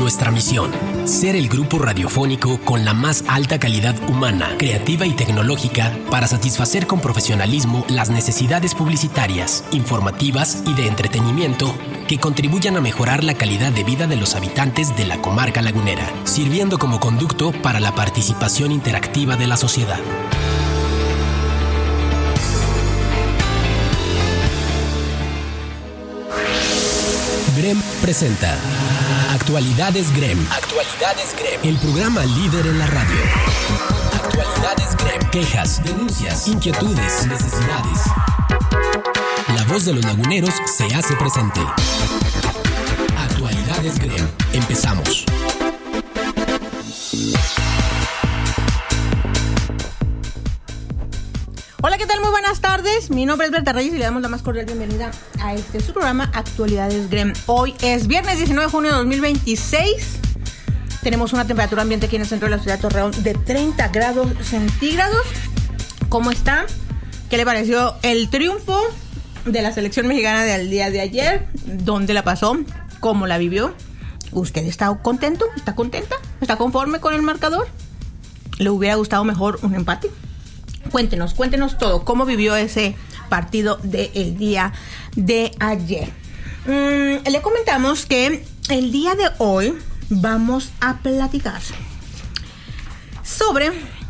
Nuestra misión: ser el grupo radiofónico con la más alta calidad humana, creativa y tecnológica para satisfacer con profesionalismo las necesidades publicitarias, informativas y de entretenimiento que contribuyan a mejorar la calidad de vida de los habitantes de la comarca lagunera, sirviendo como conducto para la participación interactiva de la sociedad. GREM presenta Actualidades GREM. Actualidades GREM. El programa líder en la radio. Actualidades GREM. Quejas, denuncias, inquietudes, necesidades. La voz de los laguneros se hace presente. Actualidades GREM. Empezamos. Hola, ¿qué tal? Muy buenas tardes. Mi nombre es Berta Reyes y le damos la más cordial bienvenida a su programa Actualidades GREM. Hoy es viernes 19 de junio de 2026. Tenemos una temperatura ambiente aquí en el centro de la ciudad de Torreón de 30 grados centígrados. ¿Cómo está? ¿Qué le pareció el triunfo de la selección mexicana del día de ayer? ¿Dónde la pasó? ¿Cómo la vivió? ¿Usted está contento? ¿Está contenta? ¿Está conforme con el marcador? ¿Le hubiera gustado mejor un empate? Cuéntenos todo. ¿Cómo vivió ese partido del día de ayer? Le comentamos que el día de hoy vamos a platicar sobre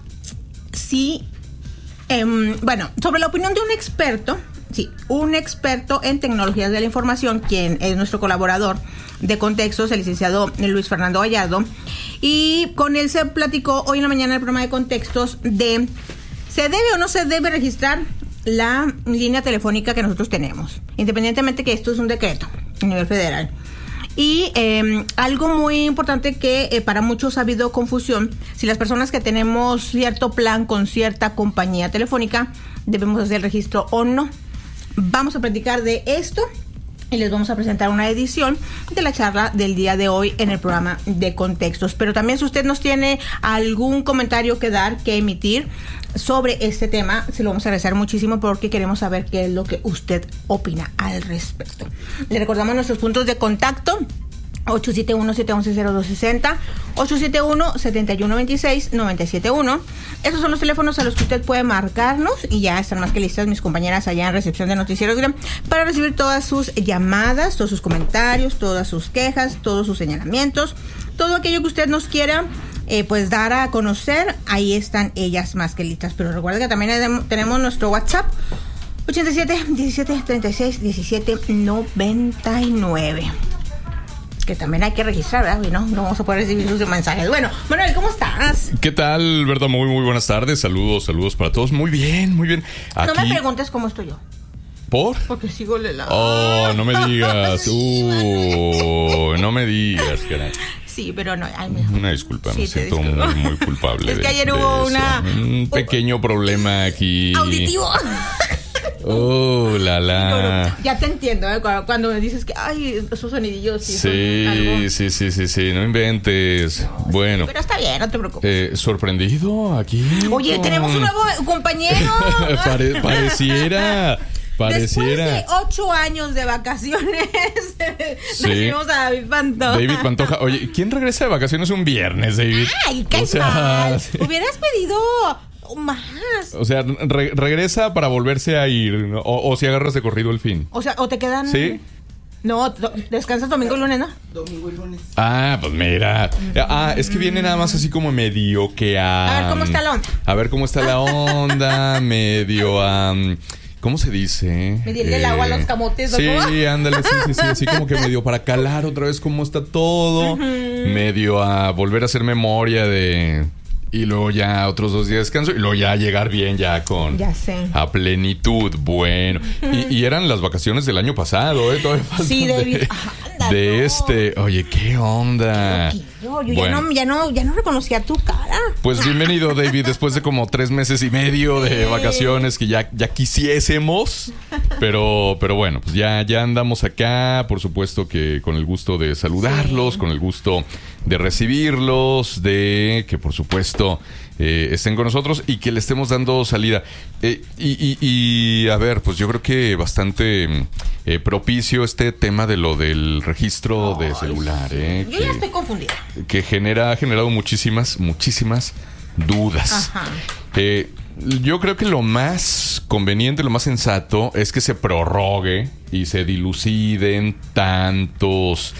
sobre la opinión de un experto. Sí, un experto en tecnologías de la información, quien es nuestro colaborador de Contextos, el licenciado Luis Fernando Gallardo. Y con él se platicó hoy en la mañana el programa de Contextos de ¿se debe o no se debe registrar la línea telefónica que nosotros tenemos? Independientemente que esto es un decreto a nivel federal. Y algo muy importante que para muchos ha habido confusión, si las personas que tenemos cierto plan con cierta compañía telefónica debemos hacer el registro o no. Vamos a platicar de esto y les vamos a presentar una edición de la charla del día de hoy en el programa de Contextos. Pero también si usted nos tiene algún comentario que dar, que emitir sobre este tema, se lo vamos a agradecer muchísimo porque queremos saber qué es lo que usted opina al respecto. Le recordamos nuestros puntos de contacto: 871-711-0260, 871-7126-971. Esos son los teléfonos a los que usted puede marcarnos y ya están más que listas mis compañeras allá en recepción de Noticieros GREM para recibir todas sus llamadas, todos sus comentarios, todas sus quejas, todos sus señalamientos, todo aquello que usted nos quiera pues dar a conocer. Ahí están ellas más que listas. Pero recuerda que también tenemos nuestro WhatsApp 87 17 36 17 99. Que también hay que registrar, ¿verdad? Y no vamos a poder recibir sus mensajes. Bueno, Manuel, ¿cómo estás? ¿Qué tal, Berta? Muy buenas tardes. Saludos para todos. Muy bien. Aquí... No me preguntes cómo estoy yo. ¿Por? Porque sigo helado. Oh, no me digas. No me digas, caray. Sí, pero no. Una disculpa, me siento muy culpable. Es que ayer hubo un pequeño problema aquí. Auditivo. Oh, la. Ya te entiendo, ¿eh? Cuando me dices que, ay, esos sonidillos. Sí, no inventes. Bueno. Pero está bien, no te preocupes. ¿Sorprendido aquí? Oye, tenemos un nuevo compañero. Pareciera. Después de 8 años de vacaciones, recibimos a David Pantoja. David Pantoja. Oye, ¿quién regresa de vacaciones un viernes, David? Ay, qué mal. Hubieras pedido más. O sea, regresa para volverse a ir, ¿no? O si agarras de corrido el fin. O sea, o te quedan... ¿Sí? No, descansas domingo y lunes, ¿no? Domingo y lunes. Ah, pues mira. Es que viene nada más así como medio que a ver cómo está la onda. Medio ¿cómo se dice? Medirle el agua a los camotes, ¿no? Sí, ándale, sí, así como que medio para calar otra vez cómo está todo. Medio a volver a hacer memoria de... Y luego ya otros 2 días de descanso. Y luego ya llegar bien ya con... Ya sé. A plenitud. Bueno. Y eran las vacaciones del año pasado, ¿eh? Todavía faltan sí, David. Oye, ¿qué onda? Yo ya no reconocía tu cara. Pues bienvenido, David, después de como 3 meses y medio de vacaciones que ya quisiésemos. Pero bueno, pues ya andamos acá. Por supuesto que con el gusto de saludarlos, con el gusto de recibirlos, de que por supuesto estén con nosotros y que le estemos dando salida. Y a ver, pues yo creo que bastante propicio este tema de lo del registro de celular. Yo ya estoy confundida. Que ha generado muchísimas dudas. Ajá. Yo creo que lo más conveniente, lo más sensato es que se prorrogue y se diluciden tantos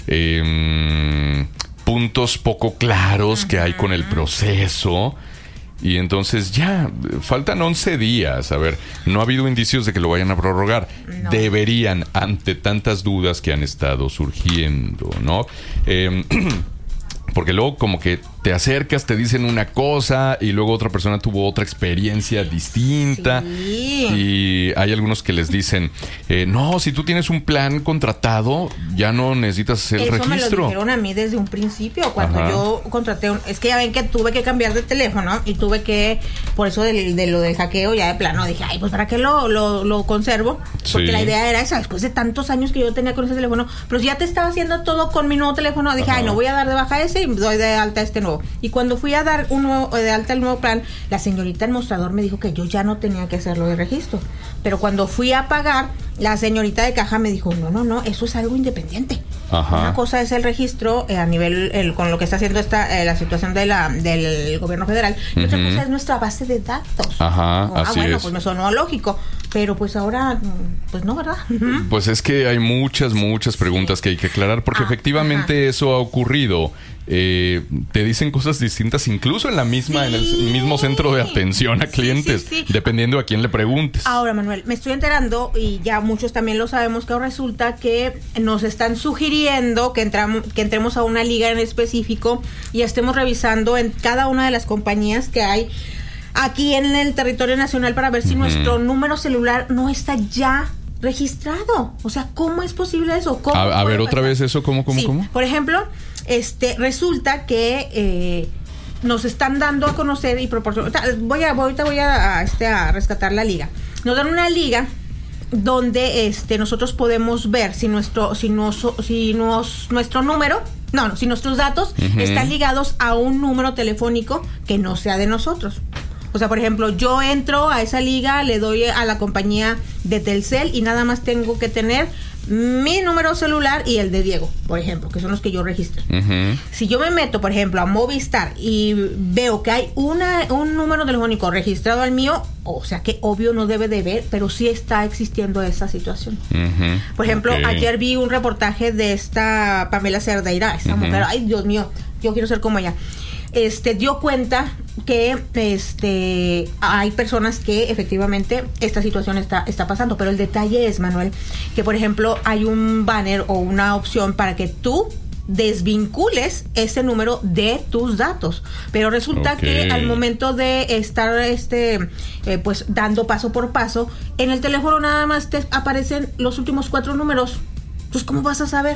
puntos poco claros que hay con el proceso. Y entonces ya, faltan 11 días. A ver, no ha habido indicios de que lo vayan a prorrogar. No. Deberían, ante tantas dudas que han estado surgiendo, ¿no? Porque luego como que te acercas, te dicen una cosa y luego otra persona tuvo otra experiencia distinta. Sí. Y hay algunos que les dicen, no, si tú tienes un plan contratado, ya no necesitas hacer el registro. Eso me lo dijeron a mí desde un principio, cuando yo contraté es que ya ven que tuve que cambiar de teléfono y tuve que, por eso de lo del hackeo, ya de plano dije, ay, pues ¿para qué lo conservo? Porque la idea era esa, después de tantos años que yo tenía con ese teléfono, pero si ya te estaba haciendo todo con mi nuevo teléfono, dije, ay, no voy a dar de baja ese y doy de alta este nuevo. Y cuando fui a dar de alta el nuevo plan, la señorita del mostrador me dijo que yo ya no tenía que hacerlo de registro. Pero cuando fui a pagar, la señorita de caja me dijo, no, eso es algo independiente. Ajá. Una cosa es el registro a nivel, con lo que está haciendo la situación del gobierno federal, y otra cosa es nuestra base de datos. Ajá, así es. Pues me sonó lógico. Pero pues ahora, pues no, ¿verdad? Pues es que hay muchas preguntas que hay que aclarar, porque efectivamente eso ha ocurrido. Te dicen cosas distintas incluso en el mismo centro de atención a clientes, dependiendo a quién le preguntes. Ahora, Manuel, me estoy enterando, y ya muchos también lo sabemos, que resulta que nos están sugiriendo que entremos a una liga en específico y estemos revisando en cada una de las compañías que hay aquí en el territorio nacional para ver si nuestro número celular no está ya registrado. O sea, ¿cómo es posible eso? A ver, otra vez eso, ¿cómo? Por ejemplo, resulta que nos están dando a conocer y proporcionar. Ahorita voy a rescatar la liga. Nos dan una liga donde nosotros podemos ver si nuestros datos están ligados a un número telefónico que no sea de nosotros. O sea, por ejemplo, yo entro a esa liga, le doy a la compañía de Telcel y nada más tengo que tener mi número celular y el de Diego, por ejemplo, que son los que yo registré. Si yo me meto, por ejemplo, a Movistar y veo que hay un número telefónico registrado al mío, o sea que obvio no debe de ver, pero sí está existiendo esa situación. Por ejemplo, ayer vi un reportaje de esta Pamela Cerdeira, esta mujer, ay Dios mío, yo quiero ser como ella. Dio cuenta que hay personas que efectivamente esta situación está pasando, pero el detalle es, Manuel, que por ejemplo hay un banner o una opción para que tú desvincules ese número de tus datos, pero resulta que al momento de estar pues dando paso por paso, en el teléfono nada más te aparecen los últimos 4 números. Pues, ¿cómo vas a saber?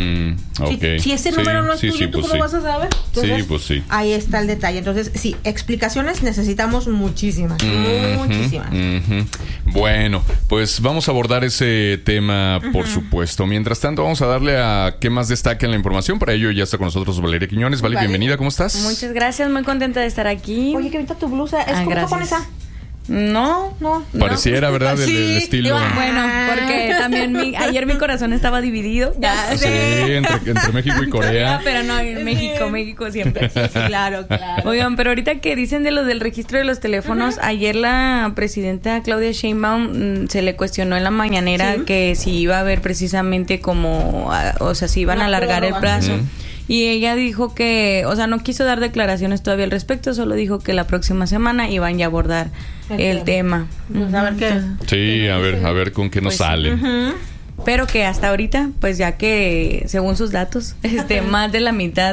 Si ese número no es tuyo, ¿tú cómo vas a saber? Entonces, ahí está el detalle. Entonces, sí, explicaciones necesitamos muchísimas. Muchísimas. Bueno, pues vamos a abordar ese tema, por supuesto. Mientras tanto, vamos a darle a qué más destaca en la información. Para ello ya está con nosotros Valeria Quiñones. Vale, bienvenida, ¿cómo estás? Muchas gracias, muy contenta de estar aquí. Oye, qué bonita tu blusa. ¿Es como con esa? No. Pareciera, ¿verdad? El estilo. Bueno, porque también ayer mi corazón estaba dividido. Sí, entre México y Corea. Pero no, en México siempre. Sí, claro. Oigan, pero ahorita que dicen de lo del registro de los teléfonos, ayer la presidenta Claudia Sheinbaum se le cuestionó en la mañanera que si iba a haber precisamente como, o sea, si iban a alargar el plazo. Y ella dijo que, o sea, no quiso dar declaraciones todavía al respecto, solo dijo que la próxima semana iban ya a abordar el tema. Pues a ver qué. Sí, a ver con qué nos sale. Pero que hasta ahorita, pues ya que según sus datos, más de la mitad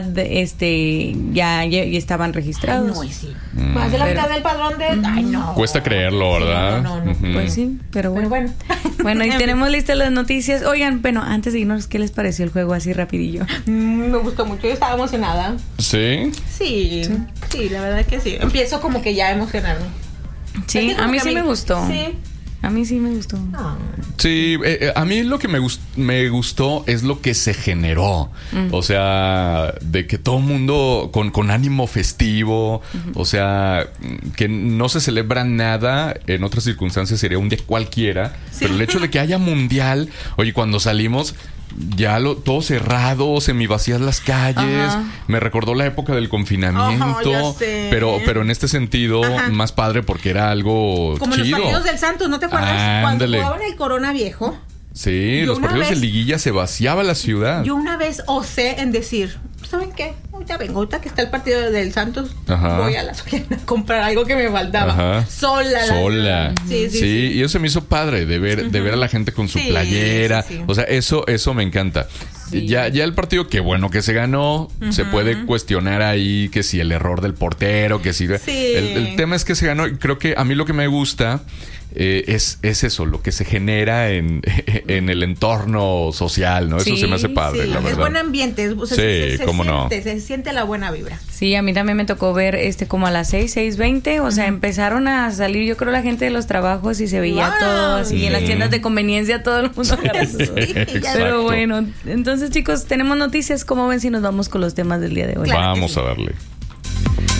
ya estaban registrados. Ay, no, sí. Más de la mitad del padrón de... Ay, no. Cuesta creerlo, ¿verdad? No. Pues sí, pero bueno. Bueno, y tenemos listas las noticias. Oigan, bueno, antes de irnos, ¿qué les pareció el juego así rapidillo? Me gustó mucho, yo estaba emocionada. ¿Sí? Sí, la verdad que sí. Empiezo como que ya a emocionarme. Sí, a mí sí me gustó. Sí. A mí sí me gustó. Sí, a mí lo que me gustó es lo que se generó. O sea, de que todo el mundo con ánimo festivo. O sea, que no se celebra nada. En otras circunstancias sería un día cualquiera. Sí. Pero el hecho de que haya mundial... Oye, cuando salimos... Ya todo cerrado, semivacías las calles. Ajá. Me recordó la época del confinamiento. Pero en este sentido, más padre porque era algo como chido. Los partidos del Santos, ¿no te acuerdas? Cuando jugaban el Corona Viejo. Sí, los partidos de liguilla se vaciaba la ciudad. Yo una vez osé en decir, ¿saben qué? Ahorita que está el partido del Santos, voy a la Soriana a comprar algo que me faltaba. Sola. Sí, y eso se me hizo padre de ver a la gente con su playera. Sí. O sea, eso me encanta. Sí. Ya el partido, que bueno que se ganó, se puede cuestionar ahí que si el error del portero, que si... Sí. El tema es que se ganó. Creo que a mí lo que me gusta es eso, lo que se genera en el entorno social, ¿no? Eso sí, se me hace padre, la verdad. Es buen ambiente. O sea, se siente la buena vibra. Sí, a mí también me tocó ver como a las 6:20, o sea, empezaron a salir, yo creo, la gente de los trabajos y se veía todo así, en las tiendas de conveniencia todo el mundo. Pero bueno, entonces, chicos, tenemos noticias. ¿Cómo ven si nos vamos con los temas del día de hoy? Claro, vamos a darle.